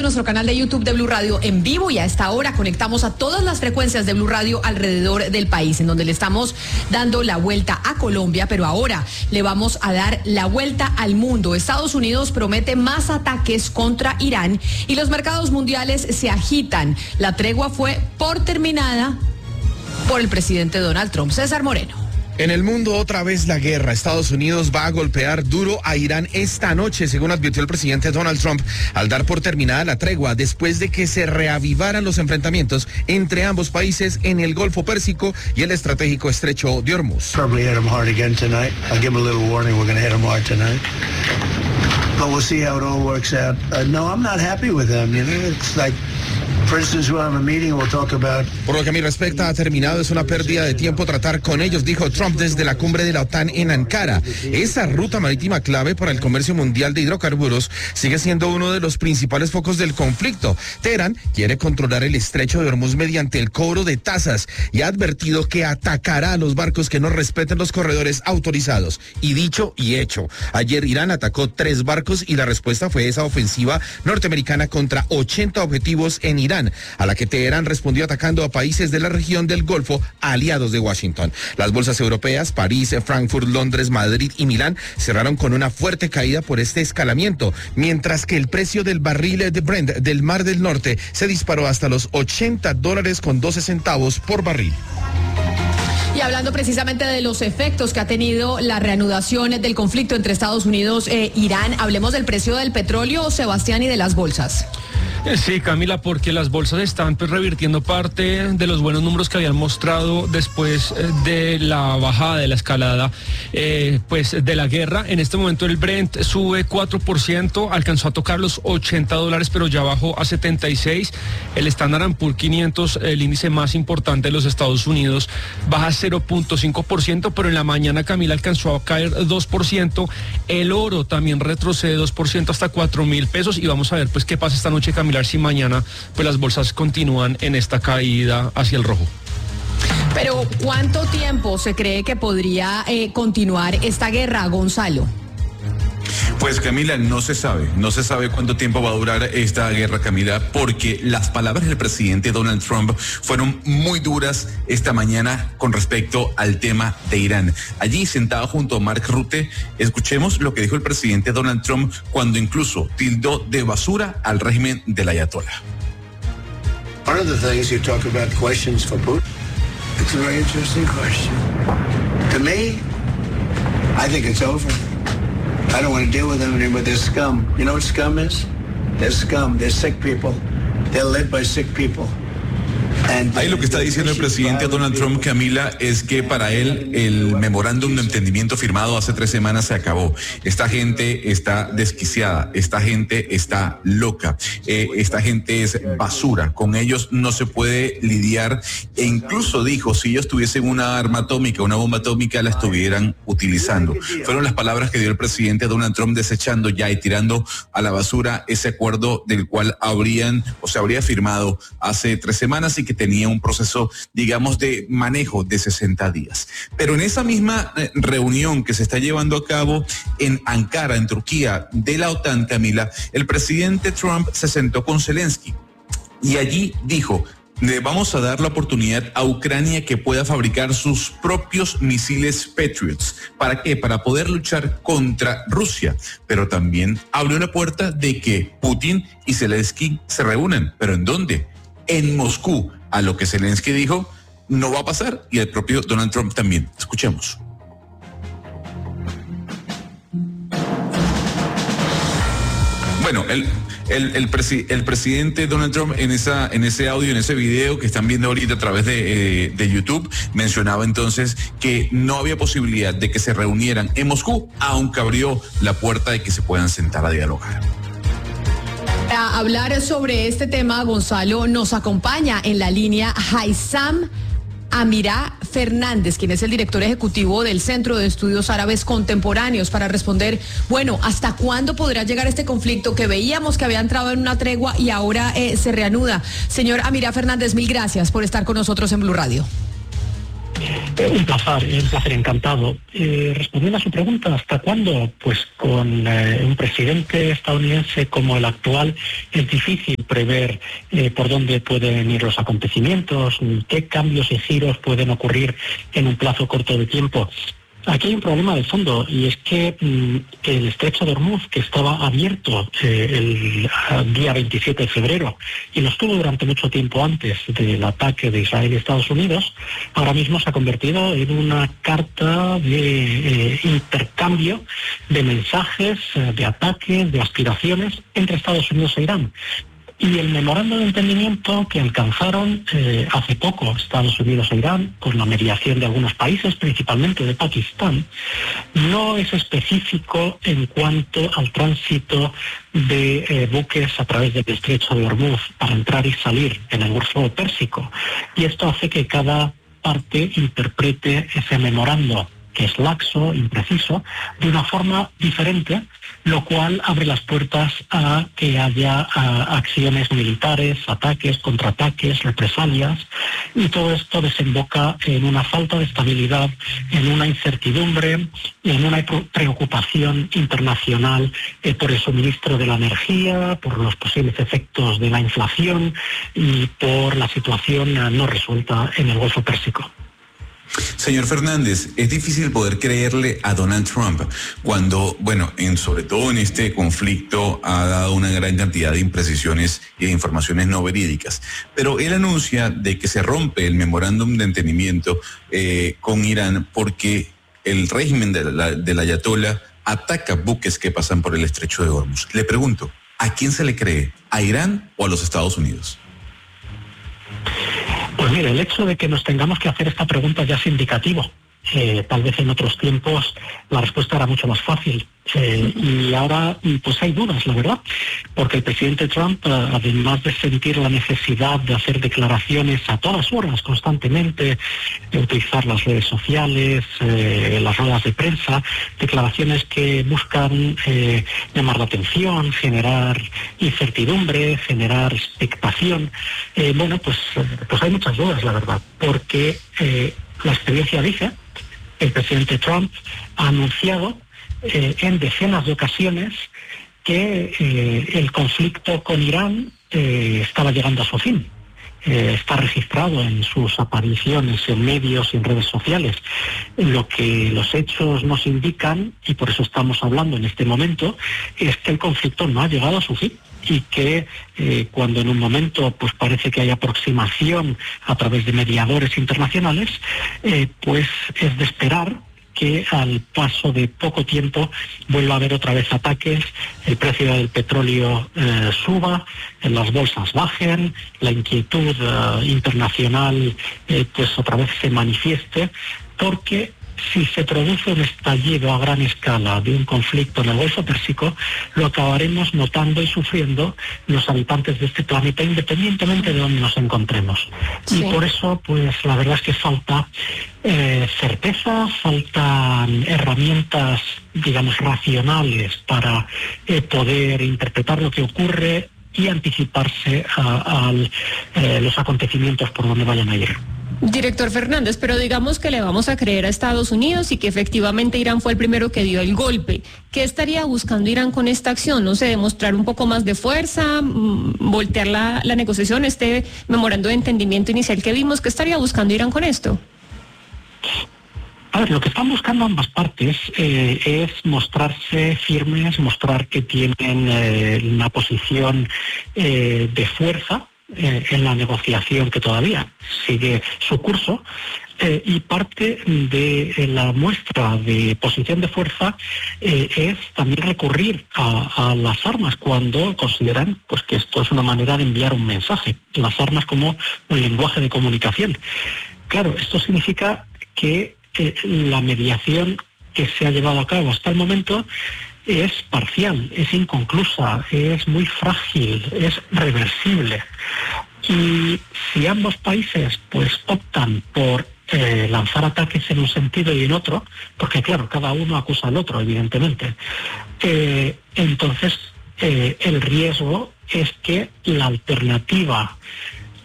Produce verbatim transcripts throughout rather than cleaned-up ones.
nuestro canal de YouTube de Blue Radio en vivo y a esta hora conectamos a todas las frecuencias de Blue Radio alrededor del país, en donde le estamos dando la vuelta a Colombia, pero ahora le vamos a dar la vuelta al mundo. Estados Unidos promete más ataques contra Irán y los mercados mundiales se agitan. La tregua fue por terminada por el presidente Donald Trump. César Moreno. En el mundo otra vez la guerra. Estados Unidos va a golpear duro a Irán esta noche, según advirtió el presidente Donald Trump, al dar por terminada la tregua después de que se reavivaran los enfrentamientos entre ambos países en el Golfo Pérsico y el estratégico estrecho de Hormuz. Probably hit them hard again tonight. I'll give them a little warning. We're going to hit them hard tonight. But we'll see how it all works out. Uh, no, I'm not happy with them. You know, it's like, for instance, we'll have a meeting and we'll talk about... Por lo que a mí respecta, ha terminado. Es una pérdida de tiempo tratar con ellos, dijo Trump desde la cumbre de la OTAN en Ankara. Esa ruta marítima clave para el comercio mundial de hidrocarburos sigue siendo uno de los principales focos del conflicto. Teherán quiere controlar el estrecho de Hormuz mediante el cobro de tasas y ha advertido que atacará a los barcos que no respeten los corredores autorizados. Y dicho y hecho, ayer Irán atacó tres barcos y la respuesta fue esa ofensiva norteamericana contra ochenta objetivos en Irán, a la que Teherán respondió atacando a países de la región del Golfo aliados de Washington. Las bolsas europeas, París, Frankfurt, Londres, Madrid y Milán cerraron con una fuerte caída por este escalamiento, mientras que el precio del barril de Brent del Mar del Norte se disparó hasta los ochenta dólares con doce centavos por barril. Y hablando precisamente de los efectos que ha tenido la reanudación del conflicto entre Estados Unidos e Irán, hablemos del precio del petróleo, Sebastián, y de las bolsas. Sí, Camila, porque las bolsas están pues revirtiendo parte de los buenos números que habían mostrado después de la bajada, de la escalada eh, pues de la guerra. En este momento el Brent sube cuatro por ciento, alcanzó a tocar los ochenta dólares, pero ya bajó a setenta y seis. El Standard and Poor's quinientos, el índice más importante de los Estados Unidos, baja cero punto cinco por ciento, pero en la mañana, Camila, alcanzó a caer dos por ciento. El oro también retrocede dos por ciento hasta cuatro mil pesos y vamos a ver pues qué pasa esta noche, Camila, si mañana pues las bolsas continúan en esta caída hacia el rojo. Pero ¿cuánto tiempo se cree que podría eh, continuar esta guerra, Gonzalo? Pues Camila, no se sabe, no se sabe cuánto tiempo va a durar esta guerra, Camila, porque las palabras del presidente Donald Trump fueron muy duras esta mañana con respecto al tema de Irán. Allí, sentado junto a Mark Rutte, escuchemos lo que dijo el presidente Donald Trump cuando incluso tildó de basura al régimen del Ayatollah. One of the things you talk about questions for Putin. It's a very interesting question. To me, I think it's over. I don't want to deal with them anymore. They're scum. You know what scum is? They're scum. They're sick people. They're led by sick people. Ahí lo que está diciendo el presidente Donald Trump, Camila, es que para él el memorándum de entendimiento firmado hace tres semanas se acabó. Esta gente está desquiciada, esta gente está loca, eh, esta gente es basura, con ellos no se puede lidiar e incluso dijo, si ellos tuviesen una arma atómica, una bomba atómica, la estuvieran utilizando. Fueron las palabras que dio el presidente Donald Trump desechando ya y tirando a la basura ese acuerdo del cual habrían o se habría firmado hace tres semanas y que tenía un proceso, digamos, de manejo de sesenta días. Pero en esa misma reunión que se está llevando a cabo en Ankara, en Turquía, de la OTAN, Camila, el presidente Trump se sentó con Zelensky y allí dijo, le vamos a dar la oportunidad a Ucrania que pueda fabricar sus propios misiles Patriots. ¿Para qué? Para poder luchar contra Rusia. Pero también abrió la puerta de que Putin y Zelensky se reúnan. ¿Pero en dónde? En Moscú. A lo que Zelensky dijo, no va a pasar, y el propio Donald Trump también. Escuchemos. Bueno, el, el, el, presi, el presidente Donald Trump en esa en ese audio, en ese video que están viendo ahorita a través de, eh, de YouTube, mencionaba entonces que no había posibilidad de que se reunieran en Moscú, aunque abrió la puerta de que se puedan sentar a dialogar. Para hablar sobre este tema, Gonzalo, nos acompaña en la línea Haysam Amirá Fernández, quien es el director ejecutivo del Centro de Estudios Árabes Contemporáneos, para responder, bueno, ¿hasta cuándo podrá llegar este conflicto que veíamos que había entrado en una tregua y ahora eh, se reanuda? Señor Amirá Fernández, mil gracias por estar con nosotros en Blue Radio. Un placer, un placer encantado. Eh, respondiendo a su pregunta, ¿hasta cuándo? Pues con eh, un presidente estadounidense como el actual es difícil prever eh, por dónde pueden ir los acontecimientos, qué cambios y giros pueden ocurrir en un plazo corto de tiempo. Aquí hay un problema de fondo y es que mmm, el estrecho de Hormuz, que estaba abierto eh, el uh, día veintisiete de febrero y lo estuvo durante mucho tiempo antes del ataque de Israel y Estados Unidos, ahora mismo se ha convertido en una carta de eh, intercambio de mensajes, eh, de ataques, de aspiraciones entre Estados Unidos e Irán. Y el memorando de entendimiento que alcanzaron eh, hace poco Estados Unidos e Irán, con la mediación de algunos países, principalmente de Pakistán, no es específico en cuanto al tránsito de eh, buques a través del estrecho de Hormuz para entrar y salir en el Golfo Pérsico. Y esto hace que cada parte interprete ese memorando, que es laxo, impreciso, de una forma diferente, lo cual abre las puertas a que haya a, acciones militares, ataques, contraataques, represalias, y todo esto desemboca en una falta de estabilidad, en una incertidumbre, en una preocupación internacional eh, por el suministro de la energía, por los posibles efectos de la inflación y por la situación eh, no resuelta en el Golfo Pérsico. Señor Fernández, es difícil poder creerle a Donald Trump cuando, bueno, en, sobre todo en este conflicto ha dado una gran cantidad de imprecisiones y de informaciones no verídicas. Pero él anuncia de que se rompe el memorándum de entendimiento eh, con Irán porque el régimen de la, del Ayatollah ataca buques que pasan por el estrecho de Hormuz. Le pregunto, ¿a quién se le cree? ¿A Irán o a los Estados Unidos? Pues mire, el hecho de que nos tengamos que hacer esta pregunta ya es indicativo. Eh, tal vez en otros tiempos la respuesta era mucho más fácil. Eh, y ahora pues hay dudas, la verdad, porque el presidente Trump, además de sentir la necesidad de hacer declaraciones a todas horas, constantemente, de utilizar las redes sociales, eh, las ruedas de prensa, declaraciones que buscan eh, llamar la atención, generar incertidumbre, generar expectación, eh, bueno, pues, pues hay muchas dudas, la verdad, porque eh, la experiencia dice que el presidente Trump ha anunciado Eh, en decenas de ocasiones que eh, el conflicto con Irán eh, estaba llegando a su fin. Eh, está registrado en sus apariciones en medios y en redes sociales. Lo que los hechos nos indican, y por eso estamos hablando en este momento, es que el conflicto no ha llegado a su fin y que eh, cuando en un momento pues parece que hay aproximación a través de mediadores internacionales, eh, pues es de esperar que al paso de poco tiempo vuelva a haber otra vez ataques, el precio del petróleo eh, suba, las bolsas bajen, la inquietud eh, internacional eh, pues otra vez se manifieste, porque si se produce un estallido a gran escala de un conflicto en el Golfo Pérsico, lo acabaremos notando y sufriendo los habitantes de este planeta, independientemente de donde nos encontremos. Sí. Y por eso, pues la verdad es que falta eh, certeza, faltan herramientas, digamos, racionales para eh, poder interpretar lo que ocurre y anticiparse a, a eh, los acontecimientos por donde vayan a ir. Director Fernández, pero digamos que le vamos a creer a Estados Unidos y que efectivamente Irán fue el primero que dio el golpe. ¿Qué estaría buscando Irán con esta acción? No sé, demostrar un poco más de fuerza, voltear la, la negociación, este memorando de entendimiento inicial que vimos. ¿Qué estaría buscando Irán con esto? A ver, lo que están buscando ambas partes eh, es mostrarse firmes, mostrar que tienen eh, una posición eh, de fuerza Eh, en la negociación que todavía sigue su curso, eh, y parte de eh, la muestra de posición de fuerza eh, es también recurrir a, a las armas cuando consideran pues que esto es una manera de enviar un mensaje, las armas como un lenguaje de comunicación. Claro, esto significa que eh, la mediación que se ha llevado a cabo hasta el momento es parcial, es inconclusa, es muy frágil, es reversible. Y si ambos países pues optan por eh, lanzar ataques en un sentido y en otro, porque claro, cada uno acusa al otro, evidentemente, eh, entonces eh, el riesgo es que la alternativa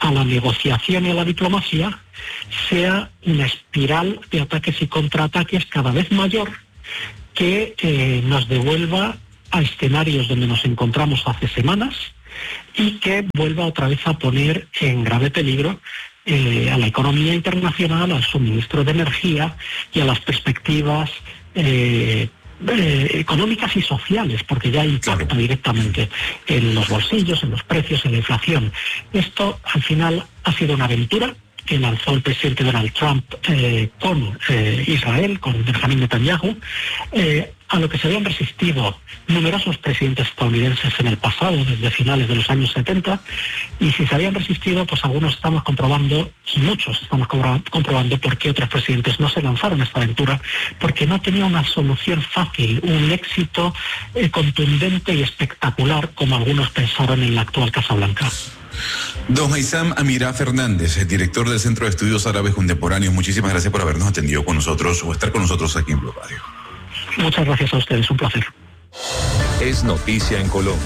a la negociación y a la diplomacia sea una espiral de ataques y contraataques cada vez mayor que eh, nos devuelva a escenarios donde nos encontramos hace semanas y que vuelva otra vez a poner en grave peligro eh, a la economía internacional, al suministro de energía y a las perspectivas eh, Eh, económicas y sociales, porque ya impacta claro. directamente en los bolsillos, en los precios, en la inflación. Esto, al final, ha sido una aventura que lanzó el presidente Donald Trump eh, con eh, Israel, con Benjamin Netanyahu, eh, a lo que se habían resistido numerosos presidentes estadounidenses en el pasado, desde finales de los años setenta, y si se habían resistido, pues algunos estamos comprobando, y muchos estamos comprobando por qué otros presidentes no se lanzaron a esta aventura, porque no tenía una solución fácil, un éxito eh, contundente y espectacular, como algunos pensaron en la actual Casa Blanca. Don Haitham Amirah Fernández, director del Centro de Estudios Árabes Contemporáneos, muchísimas gracias por habernos atendido con nosotros o estar con nosotros aquí en Blue Radio. Muchas gracias a ustedes, un placer. Es noticia en Colombia.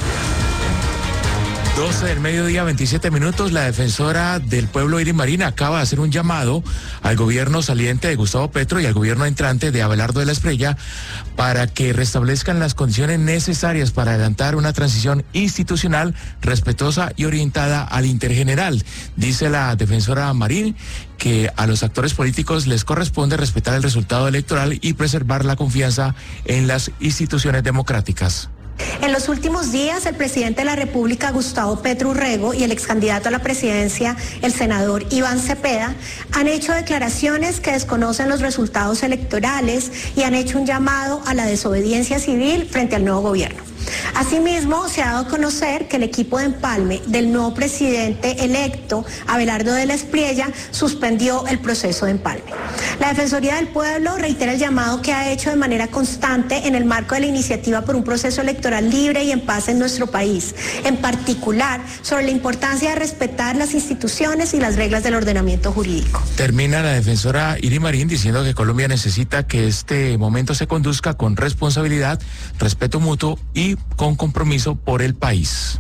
doce del mediodía, veintisiete minutos, la defensora del pueblo Iris Marín acaba de hacer un llamado al gobierno saliente de Gustavo Petro y al gobierno entrante de Abelardo de la Espriella para que restablezcan las condiciones necesarias para adelantar una transición institucional respetuosa y orientada al interés general. Dice la defensora Marín que a los actores políticos les corresponde respetar el resultado electoral y preservar la confianza en las instituciones democráticas. En los últimos días, el presidente de la República, Gustavo Petro Urrego, y el ex candidato a la presidencia, el senador Iván Cepeda, han hecho declaraciones que desconocen los resultados electorales y han hecho un llamado a la desobediencia civil frente al nuevo gobierno. Asimismo, se ha dado a conocer que el equipo de empalme del nuevo presidente electo, Abelardo de la Espriella, suspendió el proceso de empalme. La Defensoría del Pueblo reitera el llamado que ha hecho de manera constante en el marco de la iniciativa por un proceso electoral libre y en paz en nuestro país, en particular sobre la importancia de respetar las instituciones y las reglas del ordenamiento jurídico. Termina la defensora Iris Marín diciendo que Colombia necesita que este momento se conduzca con responsabilidad, respeto mutuo y con compromiso por el país.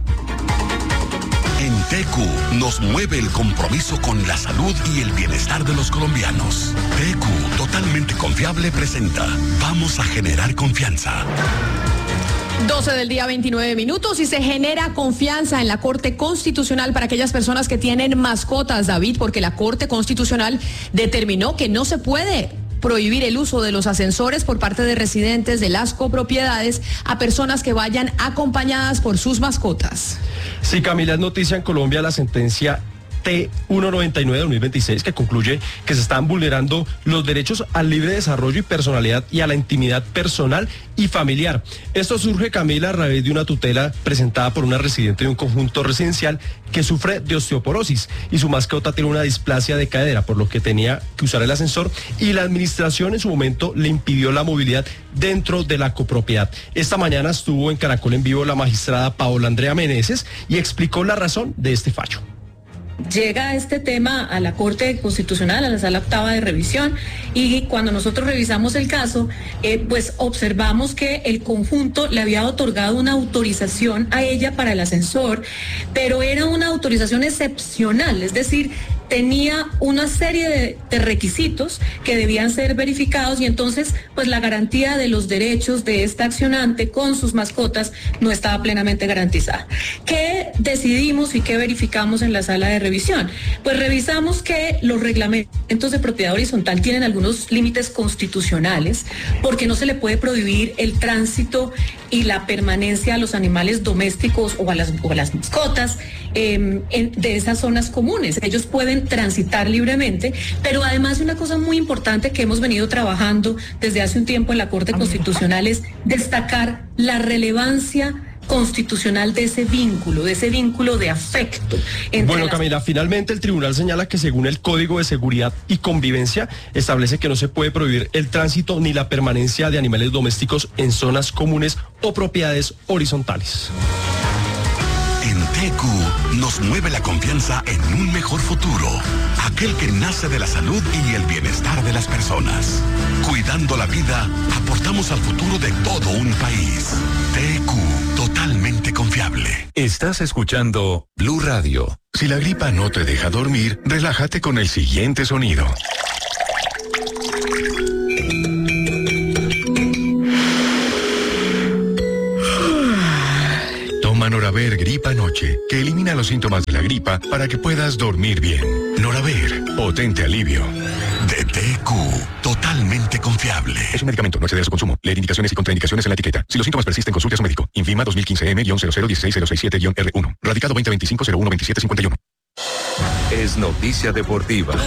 En T Q nos mueve el compromiso con la salud y el bienestar de los colombianos. T Q, totalmente confiable, presenta Vamos a generar confianza. doce del día, veintinueve minutos, y se genera confianza en la Corte Constitucional para aquellas personas que tienen mascotas, David, porque la Corte Constitucional determinó que no se puede prohibir el uso de los ascensores por parte de residentes de las copropiedades a personas que vayan acompañadas por sus mascotas. Sí, Camila, es noticia en Colombia la sentencia T ciento noventa y nueve de dos mil veintiséis, que concluye que se están vulnerando los derechos al libre desarrollo y personalidad y a la intimidad personal y familiar. Esto surge, Camila, a raíz de una tutela presentada por una residente de un conjunto residencial que sufre de osteoporosis y su mascota tiene una displasia de cadera, por lo que tenía que usar el ascensor, y la administración en su momento le impidió la movilidad dentro de la copropiedad. Esta mañana estuvo en Caracol en Vivo la magistrada Paola Andrea Meneses y explicó la razón de este fallo. Llega este tema a la Corte Constitucional, a la Sala Octava de Revisión, y cuando nosotros revisamos el caso, eh, pues observamos que el conjunto le había otorgado una autorización a ella para el ascensor, pero era una autorización excepcional, es decir, tenía una serie de, de requisitos que debían ser verificados, y entonces pues la garantía de los derechos de esta accionante con sus mascotas no estaba plenamente garantizada. ¿Qué decidimos y qué verificamos en la sala de revisión? Pues revisamos que los reglamentos de propiedad horizontal tienen algunos límites constitucionales, porque no se le puede prohibir el tránsito y la permanencia a los animales domésticos o a las, o a las mascotas eh, en, de esas zonas comunes. Ellos pueden transitar libremente, pero además una cosa muy importante que hemos venido trabajando desde hace un tiempo en la Corte Constitucional es destacar la relevancia constitucional de ese vínculo, de ese vínculo de afecto. Bueno, las... Camila, finalmente el tribunal señala que según el Código de Seguridad y Convivencia establece que no se puede prohibir el tránsito ni la permanencia de animales domésticos en zonas comunes o propiedades horizontales. En T Q nos mueve la confianza en un mejor futuro, aquel que nace de la salud y el bienestar de las personas. Cuidando la vida, aportamos al futuro de todo un país. T Q, totalmente confiable. confiable. Estás escuchando Blue Radio. Si la gripa no te deja dormir, relájate con el siguiente sonido. Toma Noraver Gripa Noche, que elimina los síntomas de la gripa para que puedas dormir bien. Noraver, potente alivio. De T Q, totalmente confiable. Es un medicamento, no exceder a su consumo. Leer indicaciones y contraindicaciones en la etiqueta. Si los síntomas persisten, consulte a su médico. Infima dos mil quince M cero cero uno seis cero seis siete R uno. Radicado veinte veinticinco cero uno veintisiete cincuenta y uno. Es noticia deportiva.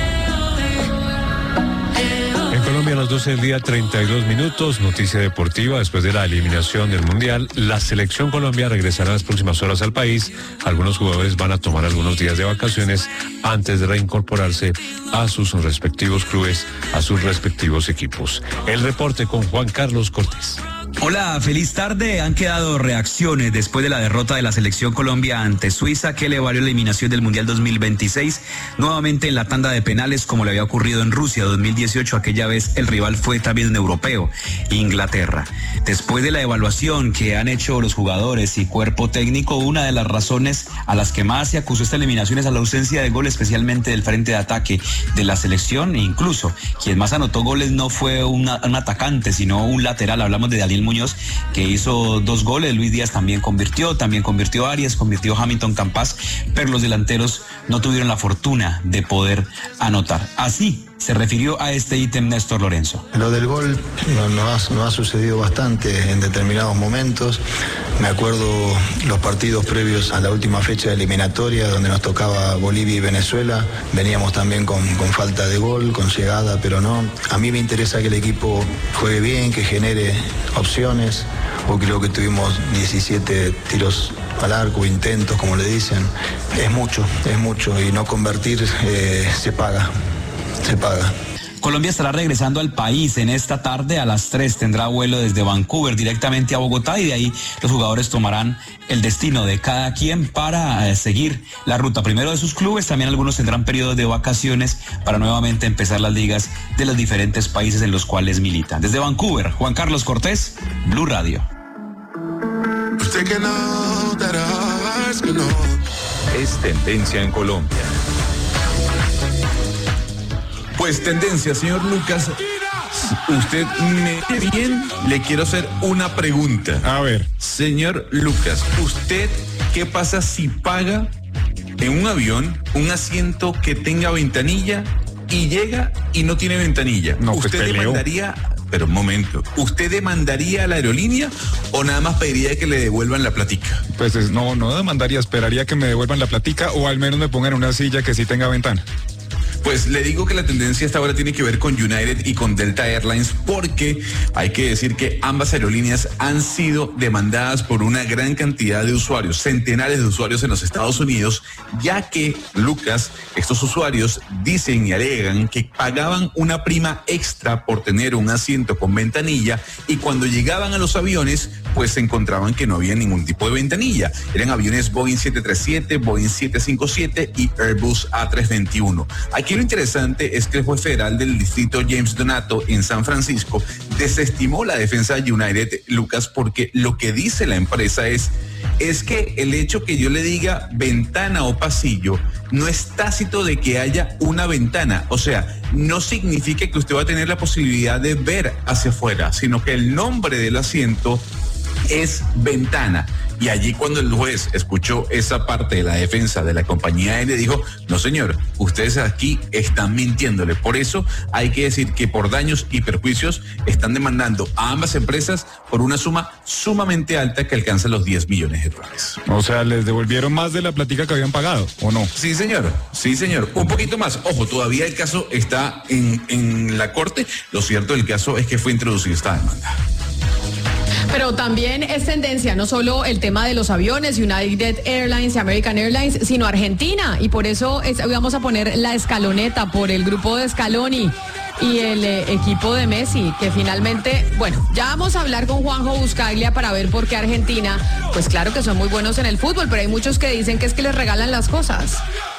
En Colombia a las doce del día, treinta y dos minutos, noticia deportiva. Después de la eliminación del Mundial, la selección Colombia regresará en las próximas horas al país. Algunos jugadores van a tomar algunos días de vacaciones antes de reincorporarse a sus respectivos clubes, a sus respectivos equipos. El reporte con Juan Carlos Cortés. Hola, feliz tarde. Han quedado reacciones después de la derrota de la selección Colombia ante Suiza, que le valió la eliminación del Mundial dos mil veintiséis, nuevamente en la tanda de penales, como le había ocurrido en Rusia dos mil dieciocho. Aquella vez el rival fue también un europeo, Inglaterra. Después de la evaluación que han hecho los jugadores y cuerpo técnico, una de las razones a las que más se acusó esta eliminación es a la ausencia de gol, especialmente del frente de ataque de la selección. E incluso quien más anotó goles no fue una, un atacante, sino un lateral. Hablamos de Daniel Muñoz, que hizo dos goles. Luis Díaz también convirtió, también convirtió Arias, convirtió Hamilton Campas, pero los delanteros no tuvieron la fortuna de poder anotar. Así se refirió a este ítem Néstor Lorenzo. Lo del gol no, no, ha, no ha sucedido bastante en determinados momentos. Me acuerdo los partidos previos a la última fecha de eliminatoria, donde nos tocaba Bolivia y Venezuela. Veníamos también con, con falta de gol, con llegada, pero no. A mí me interesa que el equipo juegue bien, que genere opciones. Hoy creo que tuvimos diecisiete tiros al arco, intentos, como le dicen. Es mucho, es mucho, y no convertir eh, se paga. Se paga. Colombia estará regresando al país en esta tarde. A las tres tendrá vuelo desde Vancouver directamente a Bogotá, y de ahí los jugadores tomarán el destino de cada quien para eh, seguir la ruta primero de sus clubes. También algunos tendrán periodos de vacaciones para nuevamente empezar las ligas de los diferentes países en los cuales militan. Desde Vancouver, Juan Carlos Cortés, Blue Radio. Es tendencia en Colombia. Pues tendencia, señor Lucas. Usted me bien, le quiero hacer una pregunta. A ver. Señor Lucas, ¿usted qué pasa si paga en un avión un asiento que tenga ventanilla y llega y no tiene ventanilla? No, pues ¿Usted peleo. demandaría, pero un momento, ¿usted demandaría a la aerolínea o nada más pediría que le devuelvan la platica? Pues es, no, no demandaría, esperaría que me devuelvan la platica o al menos me pongan una silla que sí tenga ventana. Pues le digo que la tendencia hasta ahora tiene que ver con United y con Delta Airlines, porque hay que decir que ambas aerolíneas han sido demandadas por una gran cantidad de usuarios, centenares de usuarios en los Estados Unidos, ya que, Lucas, estos usuarios dicen y alegan que pagaban una prima extra por tener un asiento con ventanilla, y cuando llegaban a los aviones, pues se encontraban que no había ningún tipo de ventanilla. Eran aviones Boeing siete treinta y siete, Boeing siete cincuenta y siete y Airbus A trescientos veintiuno. Aquí lo interesante es que el juez federal del distrito James Donato en San Francisco desestimó la defensa de United, Lucas, porque lo que dice la empresa es, es que el hecho que yo le diga ventana o pasillo no es tácito de que haya una ventana. O sea, no significa que usted va a tener la posibilidad de ver hacia afuera, sino que el nombre del asiento es ventana. Y allí cuando el juez escuchó esa parte de la defensa de la compañía aérea, dijo, no señor, ustedes aquí están mintiéndole. Por eso hay que decir que por daños y perjuicios están demandando a ambas empresas por una suma sumamente alta que alcanza los diez millones de dólares. O sea, ¿les devolvieron más de la platica que habían pagado o no? Sí señor, sí señor, un poquito más. Ojo, todavía el caso está en, en la corte. Lo cierto del caso es que fue introducida esta demanda. Pero también es tendencia no solo el tema de los aviones, United Airlines y American Airlines, sino Argentina. Y por eso es, vamos a poner la escaloneta por el grupo de Scaloni y el eh, equipo de Messi, que finalmente, bueno, ya vamos a hablar con Juanjo Buscaglia para ver por qué Argentina, pues claro que son muy buenos en el fútbol, pero hay muchos que dicen que es que les regalan las cosas.